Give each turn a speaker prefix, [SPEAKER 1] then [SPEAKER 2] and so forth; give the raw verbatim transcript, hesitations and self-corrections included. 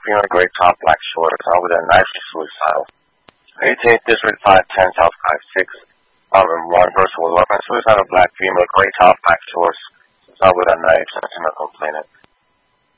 [SPEAKER 1] female, gray top, black shorts, found with a knife, suicidal. eighteenth District, five ten South five six. Um, one person with weapon, suicidal, black female, gray top, black shorts, found with a knife, sentinel complainant.